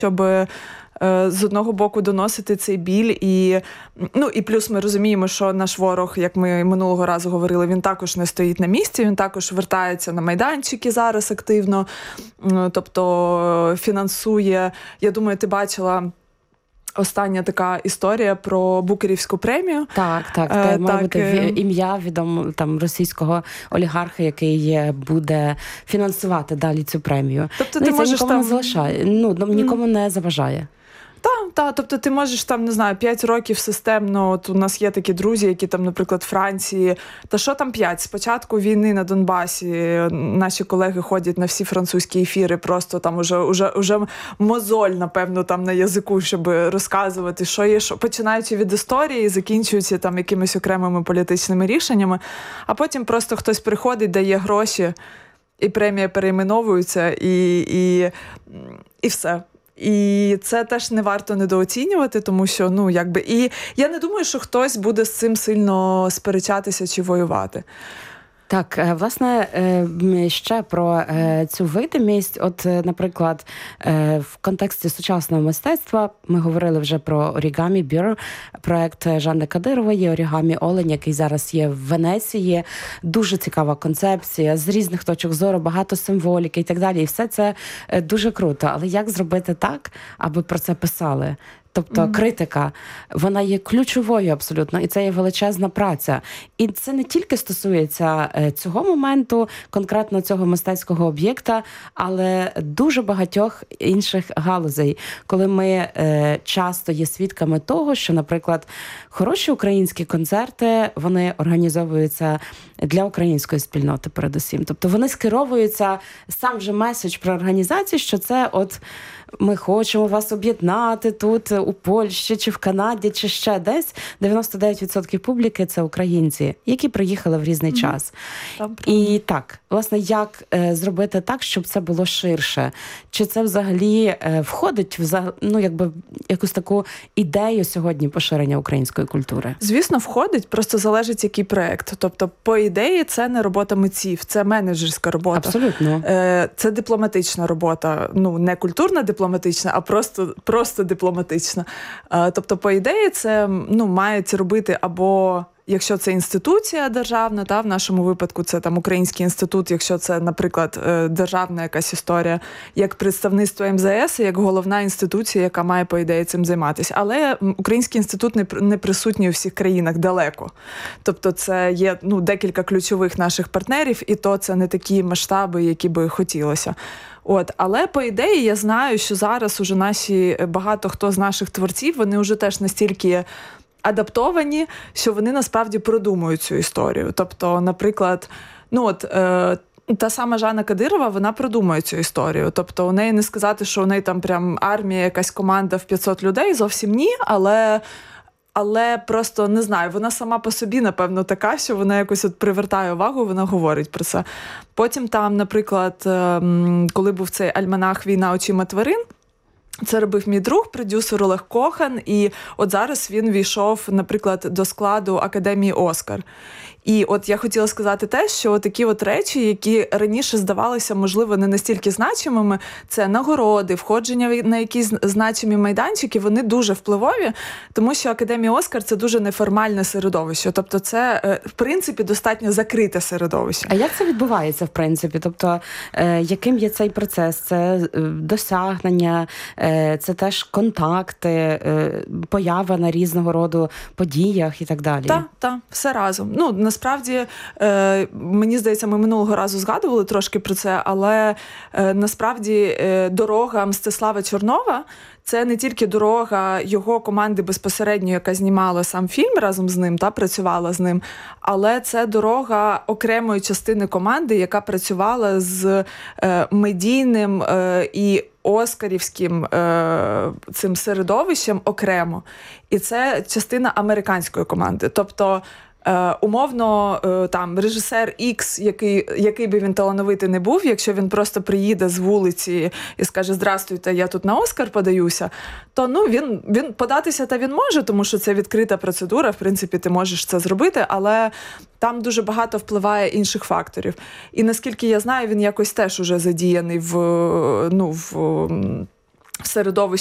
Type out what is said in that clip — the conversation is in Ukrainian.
щоб з одного боку доносити цей біль, і плюс ми розуміємо, що наш ворог, як ми минулого разу говорили, він також не стоїть на місці, він також вертається на майданчики зараз активно, тобто фінансує. Я думаю, ти бачила остання така історія про Букерівську премію. Так. Має бути ім'я відомо там російського олігарха, який буде фінансувати далі цю премію. Тобто ти можеш нікому не залишає, нікому не заважає. Так, тобто ти можеш там, не знаю, 5 років системно, от у нас є такі друзі, які там, наприклад, Франції, та що там 5? Спочатку війни на Донбасі наші колеги ходять на всі французькі ефіри, просто там уже мозоль, напевно, там на язику, щоб розказувати, що є, що, починаючи від історії, закінчуючи там якимись окремими політичними рішеннями, а потім просто хтось приходить, дає гроші, і премія перейменовується, і все. І це теж не варто недооцінювати, тому що, і я не думаю, що хтось буде з цим сильно сперечатися чи воювати. Так, власне, ще про цю видимість. От, наприклад, в контексті сучасного мистецтва ми говорили вже про Origami Bureau, проект Жанни Кадирової «Origami Олень», який зараз є в Венеції. Дуже цікава концепція, з різних точок зору, багато символіки і так далі. І все це дуже круто. Але як зробити так, аби про це писали? Тобто критика, вона є ключовою абсолютно, і це є величезна праця. І це не тільки стосується цього моменту, конкретно цього мистецького об'єкта, але дуже багатьох інших галузей, коли ми часто є свідками того, що, наприклад, хороші українські концерти, вони організовуються для української спільноти передусім. Тобто вони скеровуються, сам же меседж про організацію, що це от ми хочемо вас об'єднати тут, у Польщі, чи в Канаді, чи ще десь. 99% публіки – це українці, які приїхали в різний час. І так, власне, як зробити так, щоб це було ширше? Чи це взагалі входить в якусь таку ідею сьогодні поширення української культури? Звісно, входить, просто залежить, який проєкт. Тобто, по ідеї, це не робота митців, це менеджерська робота. Абсолютно. Це дипломатична робота, не культурна дипломатична, а просто дипломатична. Тобто, по ідеї, це мають робити або, якщо це інституція державна, в нашому випадку це там Український інститут, якщо це, наприклад, державна якась історія, як представництво МЗС, як головна інституція, яка має, по ідеї, цим займатися. Але Український інститут не присутній у всіх країнах далеко. Тобто це є декілька ключових наших партнерів, і то це не такі масштаби, які би хотілося. Але, по ідеї, я знаю, що зараз уже багато хто з наших творців, вони вже теж настільки адаптовані, що вони насправді продумують цю історію. Тобто, наприклад, та сама Жанна Кадирова, вона продумує цю історію. Тобто, у неї не сказати, що у неї там прям армія, якась команда в 500 людей, зовсім ні, але просто, не знаю, вона сама по собі, напевно, така, що вона якось привертає увагу, вона говорить про це. Потім там, наприклад, коли був цей альманах «Війна очима тварин», це робив мій друг, продюсер Олег Кохан, і от зараз він війшов, наприклад, до складу Академії «Оскар». І от я хотіла сказати те, що такі от речі, які раніше здавалися, можливо, не настільки значимими, це нагороди, входження на якісь значимі майданчики, вони дуже впливові, тому що Академія «Оскар» – це дуже неформальне середовище. Тобто це, в принципі, достатньо закрите середовище. А як це відбувається, в принципі? Тобто, яким є цей процес? Це досягнення, це теж контакти, поява на різного роду подіях і так далі? Так, все разом. Насправді, мені здається, ми минулого разу згадували трошки про це, але насправді дорога Мстислава Чорнова – це не тільки дорога його команди безпосередньо, яка знімала сам фільм разом з ним, працювала з ним, але це дорога окремої частини команди, яка працювала з медійним і оскарівським цим середовищем окремо. І це частина американської команди. Тобто, умовно, там, режисер X, який би він талановитий не був, якщо він просто приїде з вулиці і скаже «Здрастуйте, я тут на Оскар подаюся», то він податися він може, тому що це відкрита процедура, в принципі, ти можеш це зробити, але там дуже багато впливає інших факторів. І наскільки я знаю, він якось теж уже задіяний в середовищі